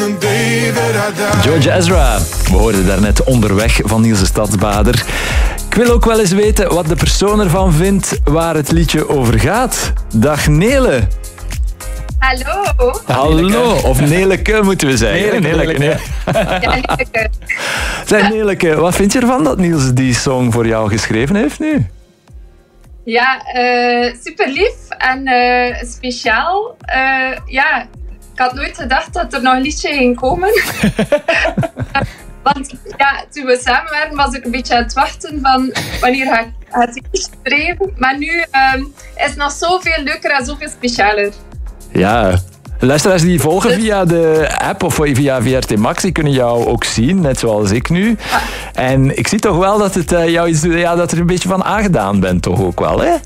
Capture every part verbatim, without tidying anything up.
George Ezra. We hoorden daarnet Onderweg van Niels de Stadsbader. Ik wil ook wel eens weten wat de persoon ervan vindt waar het liedje over gaat. Dag Nele. Hallo. Hallo. Of Neleke moeten we zeggen. Neleke. Neleke. Ja, Neleke. Zeg Neleke, wat vind je ervan dat Niels die song voor jou geschreven heeft nu? Ja, uh, super lief en uh, speciaal. Uh, ja, ik had nooit gedacht dat er nog een liedje ging komen. Want ja, toen we samen waren was ik een beetje aan het wachten van wanneer ga ik het liedje schrijven. Maar nu um, is het nog zoveel leuker en zoveel specialer. Ja, luisteraars die volgen via de app of via V R T Max, die kunnen jou ook zien, net zoals ik nu. Ja. En ik zie toch wel dat, het, uh, jou iets, ja, dat er een beetje van aangedaan bent, toch ook wel, hè?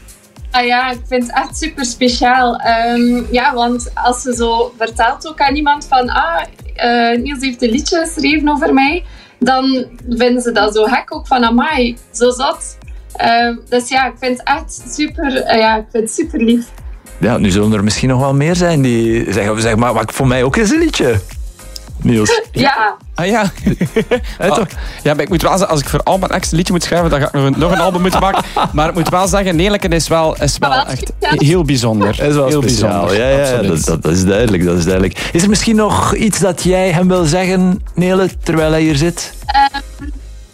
Ah ja, ik vind het echt super speciaal. Um, ja, want als ze zo vertelt ook aan iemand van ah, uh, Niels heeft een liedje geschreven over mij, dan vinden ze dat zo gek ook van amai, zo zot. Uh, dus ja, ik vind het echt super, uh, ja, ik vind het super lief. Ja, nu zullen er misschien nog wel meer zijn die zeggen, zeg maar, maar voor mij ook eens een liedje. Niels. Ja. Ah ja. ah, ja, maar ik moet wel zeggen, als ik voor al mijn ex een liedje moet schrijven, dan ga ik nog een, nog een album moeten maken. Maar ik moet wel zeggen, Neleke is wel, is wel echt heel bijzonder. Is wel heel speciaal. bijzonder. Ja, ja dat, dat, dat is duidelijk, dat is duidelijk. Is er misschien nog iets dat jij hem wil zeggen, Nele, terwijl hij hier zit? Um,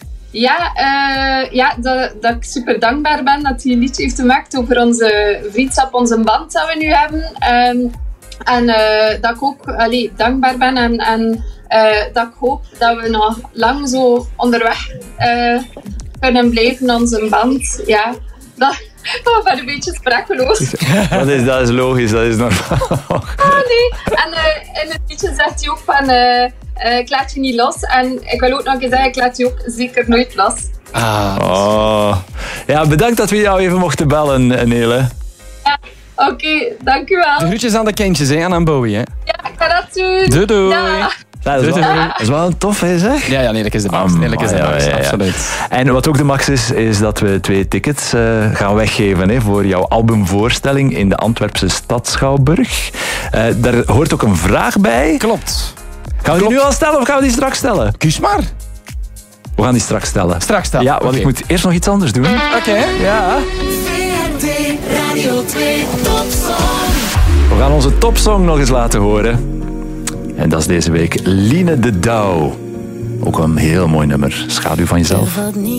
ja, uh, ja dat, dat ik super dankbaar ben dat hij een liedje heeft gemaakt over onze vriendschap, onze band dat we nu hebben. Um, En uh, dat ik ook allee, dankbaar ben en, en uh, dat ik hoop dat we nog lang zo onderweg uh, kunnen blijven, onze band. Ja, dat, dat ben een beetje sprakeloos. dat, is, dat is logisch, dat is normaal. Ah, nee. En uh, in het liedje zegt hij ook van, uh, uh, ik laat je niet los. En ik wil ook nog eens zeggen, ik laat je ook zeker nooit los. Ah, oh. Ja, bedankt dat we jou even mochten bellen, Nele. Ja. Oké, okay, dank u wel. De groetjes aan de kindjes, hè, en aan Bowie. Hè. Ja, ik ga dat doen. Doei, doei. Ja. Dat is, wel, dat is wel een tof, hè, zeg? Ja, ja, Neleke is de max. Neleke is de max, ja, ja, ja. Absoluut. En wat ook de max is, is dat we twee tickets uh, gaan weggeven hè, voor jouw albumvoorstelling in de Antwerpse Stadschouwburg. Uh, daar hoort ook een vraag bij. Klopt. Gaan we die nu al stellen of gaan we die straks stellen? Kies maar. We gaan die straks stellen. Straks stellen. Ja, want okay. ik moet eerst nog iets anders doen. Oké. Okay. Ja. Radio twee Topsong. We gaan onze topsong nog eens laten horen. En dat is deze week Line de Douw. Ook een heel mooi nummer. Schaduw van jezelf.